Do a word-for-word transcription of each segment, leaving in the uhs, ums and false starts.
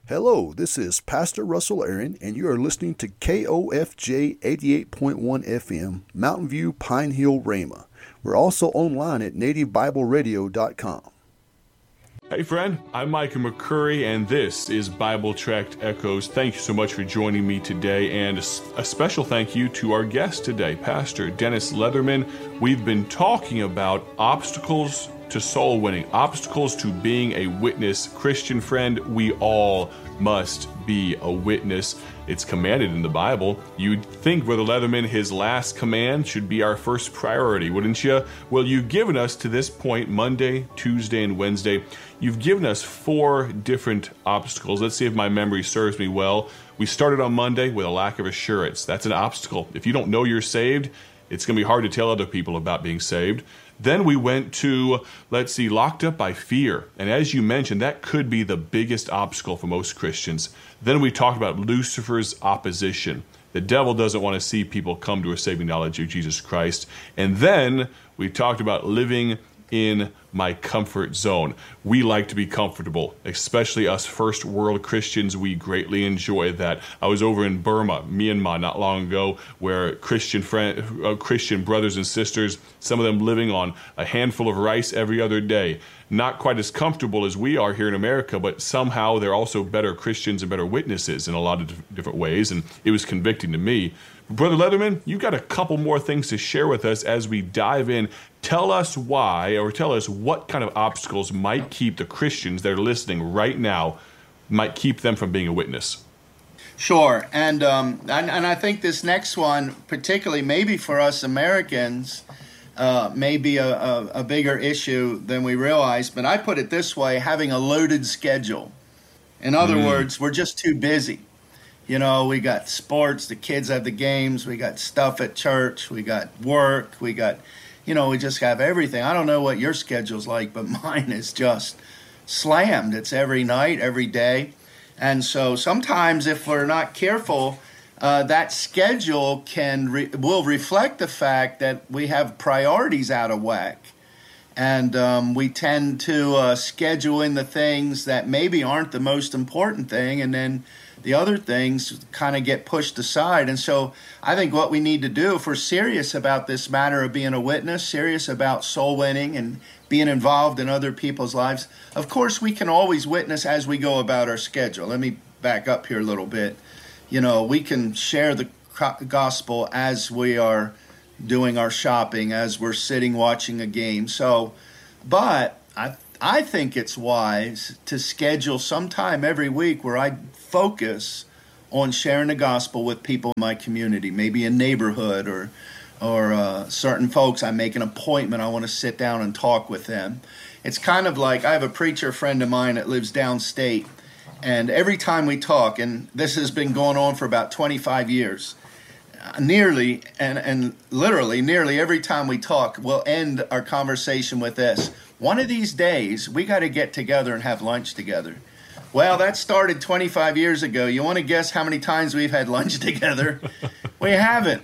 Hello, this is Pastor Russell Aaron, and you are listening to K O F J eighty-eight point one F M, Mountain View, Pine Hill, Rhema. We're also online at native bible radio dot com. Hey friend, I'm Micah McCurry, and this is Bible Tract Echoes. Thank you so much for joining me today, and a special thank you to our guest today, Pastor Dennis Leatherman. We've been talking about obstacles to soul winning, obstacles to being a witness. Christian friend, we all must be a witness. It's commanded in the Bible. You'd think, Brother Leatherman, his last command should be our first priority, wouldn't you? Well, you've given us to this point, Monday, Tuesday, and Wednesday, you've given us four different obstacles. Let's see if my memory serves me well. We started on Monday with a lack of assurance. That's an obstacle. If you don't know you're saved, it's going to be hard to tell other people about being saved. Then we went to, let's see, locked up by fear. And as you mentioned, that could be the biggest obstacle for most Christians. Then we talked about Lucifer's opposition. The devil doesn't want to see people come to a saving knowledge of Jesus Christ. And then we talked about living in my comfort zone. We like to be comfortable, especially us first world Christians. We greatly enjoy that. I was over in Burma, Myanmar, not long ago, where Christian friend, uh, Christian brothers and sisters, some of them living on a handful of rice every other day. Not quite as comfortable as we are here in America, but somehow they're also better Christians and better witnesses in a lot of different ways, and it was convicting to me. Brother Leatherman, you got a couple more things to share with us as we dive in. Tell us why, or tell us what kind of obstacles might keep the Christians that are listening right now, might keep them from being a witness. Sure, and um, and, and I think this next one, particularly maybe for us Americans, uh, may be a, a, a bigger issue than we realize. But I put it this way, having a loaded schedule. In other mm. words, we're just too busy. You know, we got sports, the kids have the games, we got stuff at church, we got work, we got, you know, we just have everything. I don't know what your schedule's like, but mine is just slammed. It's every night, every day. And so sometimes if we're not careful, uh, that schedule can re- will reflect the fact that we have priorities out of whack. And um, we tend to uh, schedule in the things that maybe aren't the most important thing, and then the other things kind of get pushed aside. And so I think what we need to do, if we're serious about this matter of being a witness, serious about soul winning and being involved in other people's lives, of course we can always witness as we go about our schedule. Let me back up here a little bit. You know, we can share the gospel as we are doing our shopping, as we're sitting watching a game. So, but I I think it's wise to schedule some time every week where I focus on sharing the gospel with people in my community, maybe a neighborhood or or uh, certain folks. I make an appointment. I want to sit down and talk with them. It's kind of like I have a preacher friend of mine that lives downstate, and every time we talk, and this has been going on for about twenty-five years, nearly and, and literally nearly every time we talk, we'll end our conversation with this. One of these days, we got to get together and have lunch together. Well, that started twenty-five years ago. You want to guess how many times we've had lunch together? We haven't,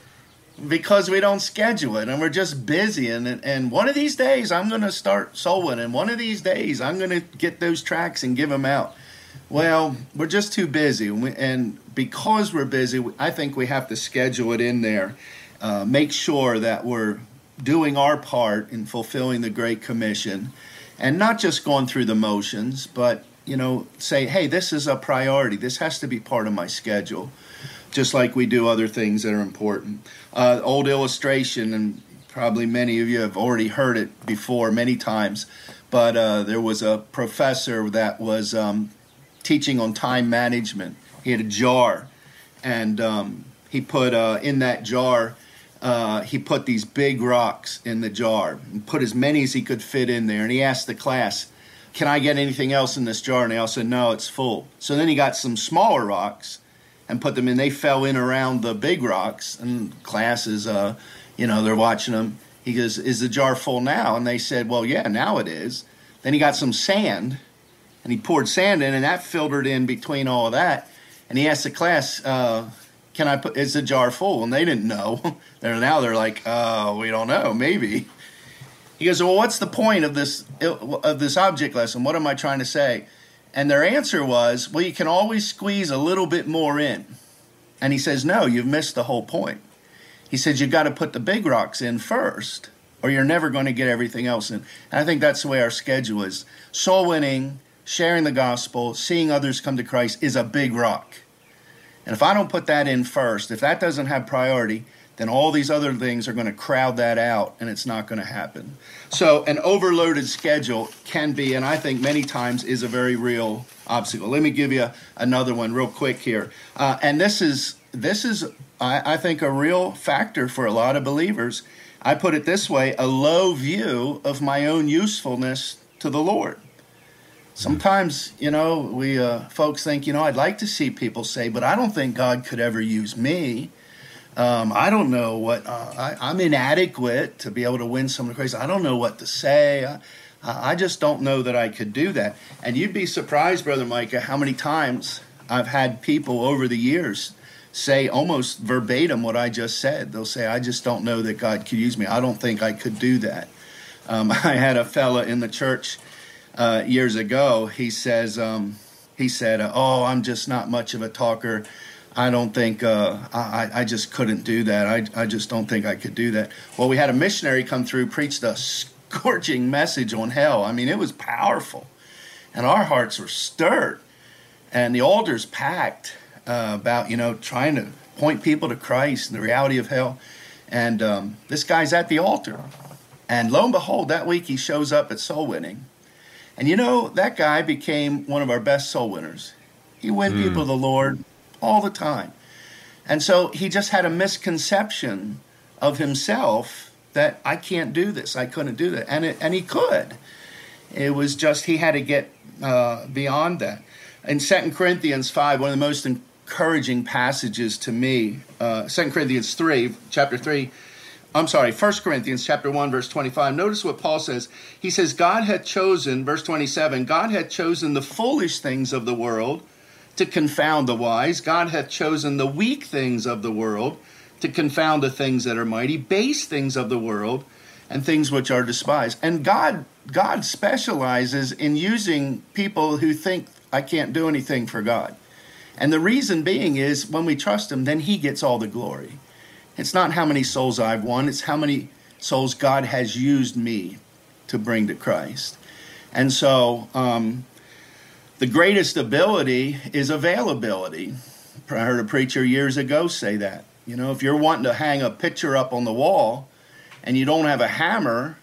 because we don't schedule it, and we're just busy. And and one of these days, I'm going to start soul winning. One of these days, I'm going to get those tracts and give them out. Well, we're just too busy, and because we're busy, I think we have to schedule it in there. Uh, make sure that we're doing our part in fulfilling the Great Commission, and not just going through the motions, but, you know, say, hey, this is a priority. This has to be part of my schedule, just like we do other things that are important. Uh, old illustration, and probably many of you have already heard it before many times, but uh, there was a professor that was um, teaching on time management. He had a jar, and um, he put uh, in that jar, Uh, he put these big rocks in the jar and put as many as he could fit in there. And he asked the class, can I get anything else in this jar? And they all said, no, it's full. So then he got some smaller rocks and put them in. They fell in around the big rocks. And class is, uh, you know, they're watching them. He goes, is the jar full now? And they said, well, yeah, now it is. Then he got some sand, and he poured sand in, and that filtered in between all of that. And he asked the class, uh, can I put, is the jar full? And they didn't know. They're now they're like, uh, we don't know, maybe. He goes, well, what's the point of this of this object lesson? What am I trying to say? And their answer was, well, you can always squeeze a little bit more in. And he says, no, you've missed the whole point. He says, you've got to put the big rocks in first, or you're never going to get everything else in. And I think that's the way our schedule is. Soul winning, sharing the gospel, seeing others come to Christ is a big rock. And if I don't put that in first, if that doesn't have priority, then all these other things are going to crowd that out, and it's not going to happen. So an overloaded schedule can be, and I think many times is a very real obstacle. Let me give you another one real quick here. Uh, and this is, this is I, I think, a real factor for a lot of believers. I put it this way, a low view of my own usefulness to the Lord. Sometimes, you know, we uh, folks think, you know, I'd like to see people say, but I don't think God could ever use me. Um, I don't know what, uh, I, I'm inadequate to be able to win someone to Christ. I don't know what to say. I, I just don't know that I could do that. And you'd be surprised, Brother Micah, how many times I've had people over the years say almost verbatim what I just said. They'll say, I just don't know that God could use me. I don't think I could do that. Um, I had a fella in the church uh, years ago. He says, um, he said, oh, I'm just not much of a talker. I don't think, uh, I, I just couldn't do that. I, I just don't think I could do that. Well, we had a missionary come through, preached a scorching message on hell. I mean, it was powerful. And our hearts were stirred. And the altar's packed uh, about, you know, trying to point people to Christ and the reality of hell. And um, this guy's at the altar. And lo and behold, that week he shows up at Soul Winning. And you know, that guy became one of our best soul winners. He went mm. people to the Lord all the time. And so he just had a misconception of himself that I can't do this. I couldn't do that. And it, and he could. It was just he had to get uh, beyond that. In Second Corinthians five, one of the most encouraging passages to me, uh, Second Corinthians three, chapter three, I'm sorry, First Corinthians chapter one, verse twenty-five. Notice what Paul says. He says, God had chosen, verse twenty-seven, God had chosen the foolish things of the world to confound the wise. God hath chosen the weak things of the world to confound the things that are mighty, base things of the world, and things which are despised. And God, God specializes in using people who think, I can't do anything for God. And the reason being is when we trust him, then he gets all the glory. It's not how many souls I've won, it's how many souls God has used me to bring to Christ. And so, um, the greatest ability is availability. I heard a preacher years ago say that. You know, if you're wanting to hang a picture up on the wall and you don't have a hammer,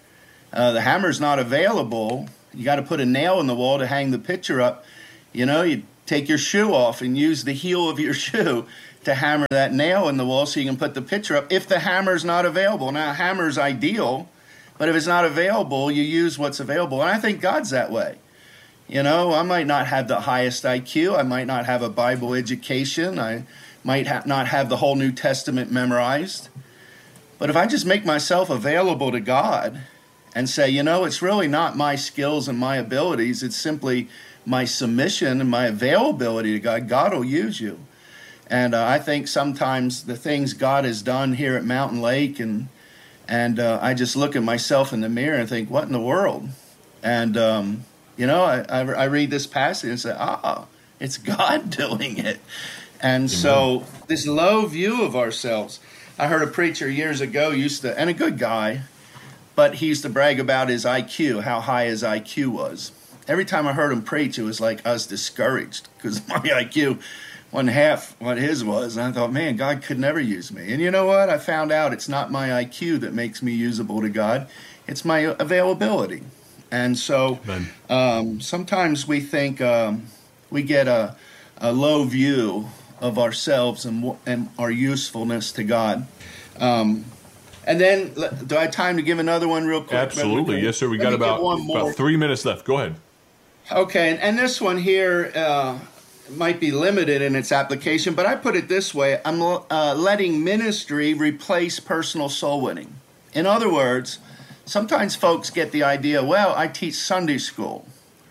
uh, the hammer's not available. You got to put a nail in the wall to hang the picture up. You know, you take your shoe off and use the heel of your shoe to hammer that nail in the wall so you can put the picture up if the hammer's not available. Now, a hammer's ideal, but if it's not available, you use what's available. And I think God's that way. You know, I might not have the highest I Q. I might not have a Bible education. I might ha- not have the whole New Testament memorized. But if I just make myself available to God and say, you know, it's really not my skills and my abilities. It's simply my submission and my availability to God. God will use you. And uh, I think sometimes the things God has done here at Mountain Lake, and and uh, I just look at myself in the mirror and think, what in the world? And, um, you know, I, I, I read this passage and say, ah, it's God doing it. And Amen. So this low view of ourselves. I heard a preacher years ago used to, and a good guy, but he used to brag about his I Q, how high his I Q was. Every time I heard him preach, it was like I was discouraged because my I Q wasn't half what his was. And I thought, man, God could never use me. And you know what? I found out it's not my I Q that makes me usable to God. It's my availability. And so um, sometimes we think um, we get a, a low view of ourselves and, and our usefulness to God. Um, and then, do I have time to give another one real quick? Absolutely. Yes, sir. We got about, about three minutes left. Go ahead. Okay. And, and this one here uh, might be limited in its application, but I put it this way. I'm uh, letting ministry replace personal soul winning. In other words, sometimes folks get the idea, well, I teach Sunday school,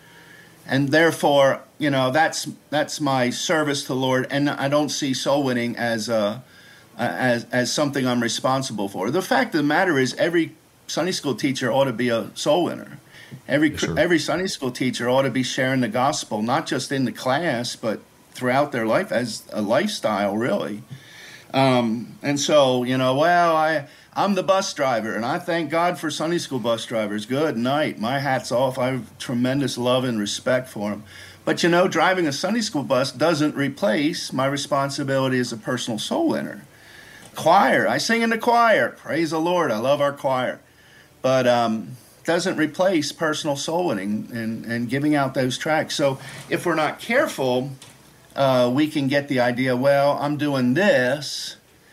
and therefore, you know, that's that's my service to the Lord, and I don't see soul winning as a, as as something I'm responsible for. The fact of the matter is, every Sunday school teacher ought to be a soul winner. Every Yes, sir. every Sunday school teacher ought to be sharing the gospel, not just in the class, but throughout their life as a lifestyle, really. Um, and so, you know, well, I, I'm the bus driver, and I thank God for Sunday school bus drivers. Good night. My hat's off. I have tremendous love and respect for them. But, you know, driving a Sunday school bus doesn't replace my responsibility as a personal soul winner. Choir. I sing in the choir. Praise the Lord. I love our choir. But um, doesn't replace personal soul winning and, and giving out those tracts. So if we're not careful, uh, we can get the idea, well, I'm doing this,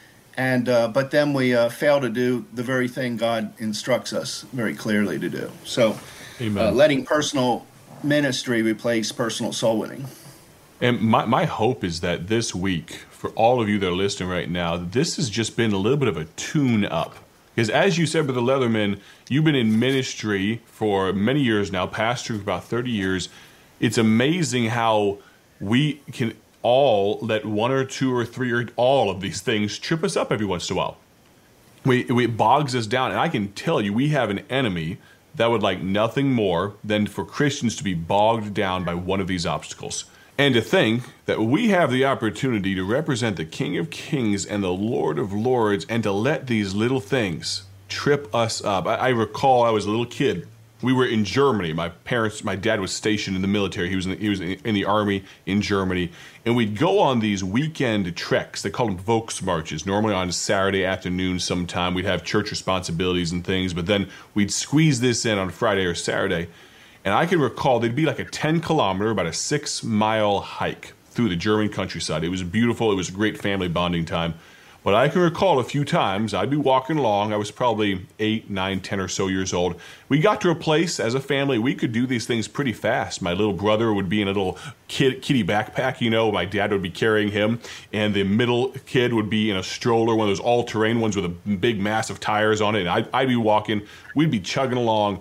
and uh, but then we uh, fail to do the very thing God instructs us very clearly to do. So uh, letting personal ministry replace personal soul winning. And my, my hope is that this week, for all of you that are listening right now, this has just been a little bit of a tune-up. Because as you said, Brother Leatherman, you've been in ministry for many years now, pastoring for about thirty years. It's amazing how we can all let one or two or three or all of these things trip us up every once in a while. We, it bogs us down. And I can tell you, we have an enemy that would like nothing more than for Christians to be bogged down by one of these obstacles. And to think that we have the opportunity to represent the King of Kings and the Lord of Lords, and to let these little things trip us up. I, I recall I was a little kid. We were in Germany. My parents, my dad was stationed in the military. He was in the, he was in the army in Germany. And we'd go on these weekend treks. They called them Volksmarches. Normally on Saturday afternoon sometime. We'd have church responsibilities and things, but then we'd squeeze this in on Friday or Saturday. And I can recall there'd be like a ten kilometer, about a six mile hike through the German countryside. It was beautiful. It was a great family bonding time. But I can recall a few times I'd be walking along. I was probably eight, nine, ten or so years old. We got to a place as a family, we could do these things pretty fast. My little brother would be in a little kid, kitty backpack, you know. My dad would be carrying him. And the middle kid would be in a stroller, one of those all-terrain ones with a big, massive tires on it. And I'd, I'd be walking. We'd be chugging along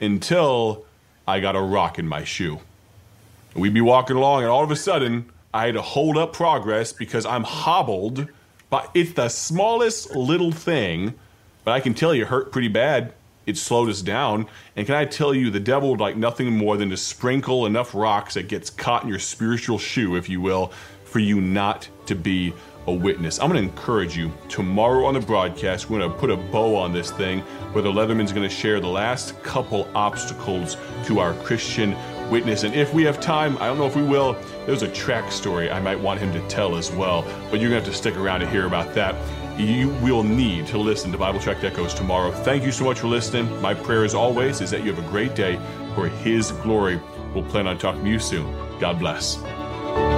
until I got a rock in my shoe. We'd be walking along, and all of a sudden, I had to hold up progress because I'm hobbled. But it's the smallest little thing, but I can tell you it hurt pretty bad. It slowed us down. And can I tell you, the devil would like nothing more than to sprinkle enough rocks that gets caught in your spiritual shoe, if you will, for you not to be a witness. I'm going to encourage you, tomorrow on the broadcast, we're going to put a bow on this thing, where the Leatherman's going to share the last couple obstacles to our Christian witness. And if we have time, I don't know if we will, there's a track story I might want him to tell as well. But you're going to have to stick around to hear about that. You will need to listen to Bible Tract Echoes tomorrow. Thank you so much for listening. My prayer, as always, is that you have a great day for His glory. We'll plan on talking to you soon. God bless.